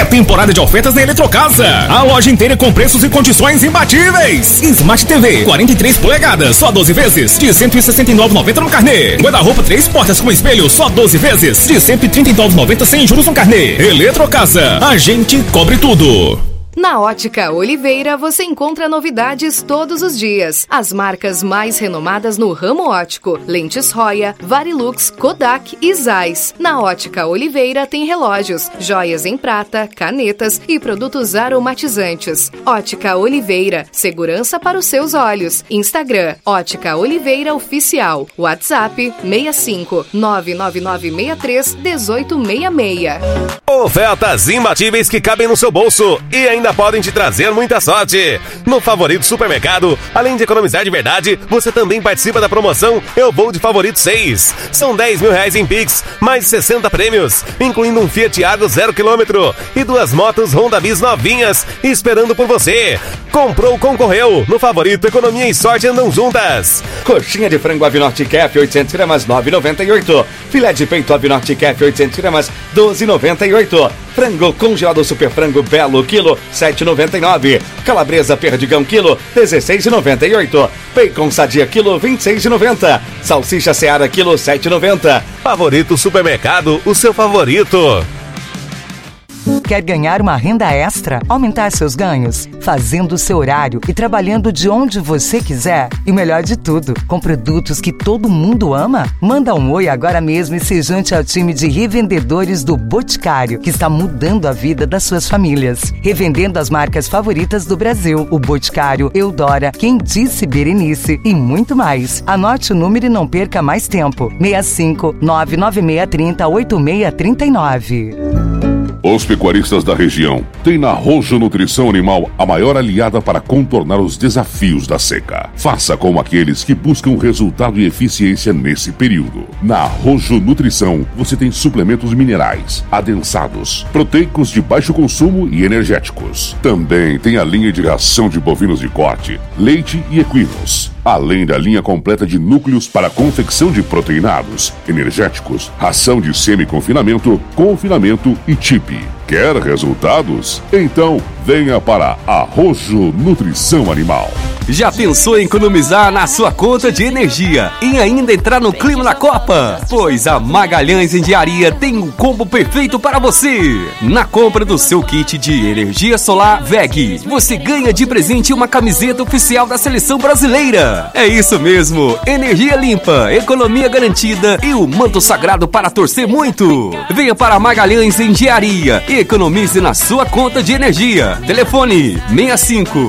temporada de ofertas na Eletrocasa. A loja inteira com preços e condições imbatíveis. Smart TV 43 polegadas, só 12 vezes de R$ 169,90 no carnê. Guarda-roupa 3 portas com espelho, só 12 vezes de R$ 139,90 sem juros no carnê. Eletrocasa, a gente cobre tudo. Na Ótica Oliveira você encontra novidades todos os dias. As marcas mais renomadas no ramo óptico: Lentes Roya, Varilux, Kodak e Zeiss. Na Ótica Oliveira tem relógios, joias em prata, canetas e produtos aromatizantes. Ótica Oliveira, segurança para os seus olhos. Instagram, Ótica Oliveira Oficial. WhatsApp 65 99963 1866. Ofertas imbatíveis que cabem no seu bolso e ainda podem te trazer muita sorte. No Favorito Supermercado, além de economizar de verdade, você também participa da promoção Eu Vou de Favorito 6. São R$10 mil em Pix, mais 60 prêmios, incluindo um Fiat Argo 0 km e 2 motos Honda Bis novinhas esperando por você. Comprou, concorreu. No Favorito, economia e sorte andam juntas. Coxinha de frango Avinorte Cap 800 gramas, R$ 9,98. Filé de peito Avinorte Cap 800 gramas, R$ 12,98. Frango congelado Super Frango Belo, quilo, R$ 7,99. Calabresa Perdigão, quilo, R$ 16,98. Bacon Sadia, quilo, R$ 26,90. Salsicha Seara, quilo, R$ 7,90. Favorito Supermercado, o seu favorito. Quer ganhar uma renda extra? Aumentar seus ganhos? Fazendo o seu horário e trabalhando de onde você quiser? E o melhor de tudo, com produtos que todo mundo ama? Manda um oi agora mesmo e se junte ao time de revendedores do Boticário, que está mudando a vida das suas famílias. Revendendo as marcas favoritas do Brasil: o Boticário, Eudora, Quem Disse Berenice e muito mais. Anote o número e não perca mais tempo. 65 99630 8639. Os pecuaristas da região têm na Rojo Nutrição Animal a maior aliada para contornar os desafios da seca. Faça como aqueles que buscam resultado e eficiência nesse período. Na Rojo Nutrição você tem suplementos minerais, adensados, proteicos de baixo consumo e energéticos. Também tem a linha de ração de bovinos de corte, leite e equinos, além da linha completa de núcleos para confecção de proteinados, energéticos, ração de semi-confinamento, confinamento e chip. Quer resultados? Então venha para a Rojo Nutrição Animal. Já pensou em economizar na sua conta de energia e ainda entrar no clima da Copa? Pois a Magalhães Engenharia tem um combo perfeito para você. Na compra do seu kit de energia solar VEG, você ganha de presente uma camiseta oficial da seleção brasileira. É isso mesmo, energia limpa, economia garantida e o manto sagrado para torcer muito. Venha para a Magalhães Engenharia e economize na sua conta de energia. Telefone 65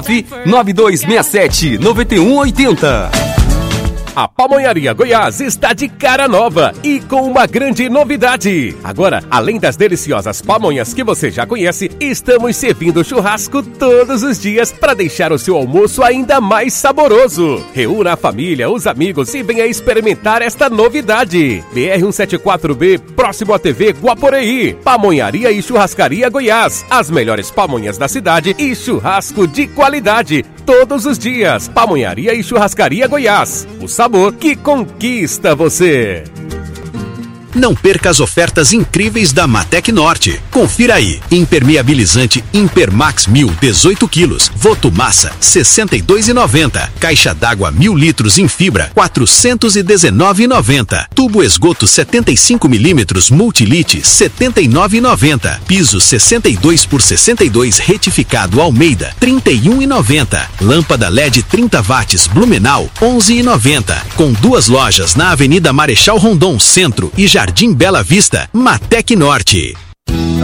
99267 9180. A Pamonharia Goiás está de cara nova e com uma grande novidade. Agora, além das deliciosas pamonhas que você já conhece, estamos servindo churrasco todos os dias para deixar o seu almoço ainda mais saboroso. Reúna a família, os amigos e venha experimentar esta novidade. BR-174B, próximo à TV Guaporeí. Pamonharia e Churrascaria Goiás. As melhores pamonhas da cidade e churrasco de qualidade. Todos os dias. Pamonharia e Churrascaria Goiás. O sabor que conquista você. Não perca as ofertas incríveis da Matec Norte. Confira aí. Impermeabilizante Impermax 1000, 18 quilos. Votomassa, R$ 62,90. Caixa d'água 1000 litros em fibra, R$ 419,90. Tubo esgoto 75 milímetros Multilite, R$ 79,90. Piso 62 por 62 retificado Almeida, R$ 31,90. Lâmpada LED 30 watts Blumenau, R$ 11,90. Com 2 lojas na Avenida Marechal Rondon Centro e Jardim Bela Vista. Matec Norte.